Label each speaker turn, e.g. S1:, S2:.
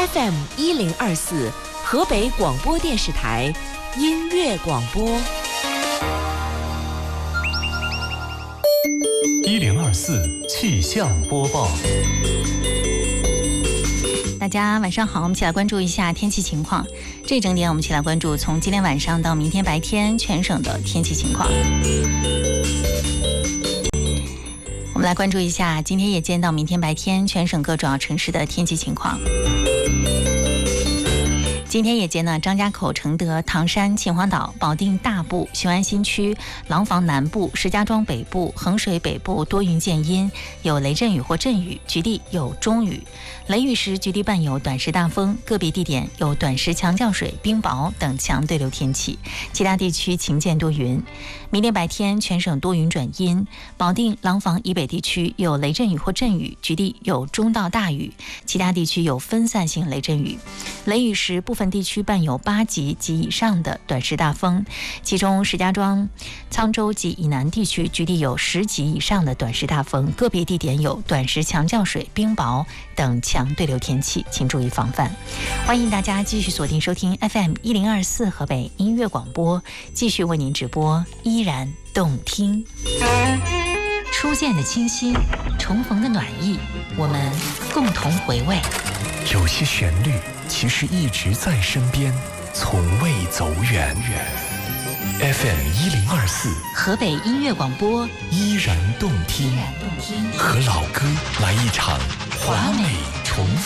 S1: FM 1024河北广播电视台音乐广播。
S2: 1024气象播报。
S3: 大家晚上好，我们一起来关注一下天气情况。这一整点我们一起来关注从今天晚上到明天白天全省的天气情况。我们来关注一下今天夜间到明天白天全省各主要城市的天气情况。今天夜间呢，张家口、承德、唐山、秦皇岛、保定大部、雄安新区、廊坊南部、石家庄北部、衡水北部多云见阴，有雷阵雨或阵雨，局地有中雨。雷雨时局地伴有短时大风，个别地点有短时强降水、冰雹等强对流天气。其他地区晴见多云。明天白天全省多云转阴，保定、廊坊以北地区有雷阵雨或阵雨，局地有中到大雨，其他地区有分散性雷阵雨。雷雨时部分地区伴有8级及以上的短时大风，其中石家庄、沧州及以南地区局地有10级以上的短时大风，个别地点有短时强降水、冰雹等强对流天气，请注意防范。欢迎大家继续锁定收听 FM 1024河北音乐广播，继续为您直播，依然动听。初见的清新，重逢的暖意，我们共同回味。
S2: 有些旋律其实一直在身边，从未走远。FM 1024
S3: 河北音乐广播，
S2: 依然动听，和老歌来一场华美重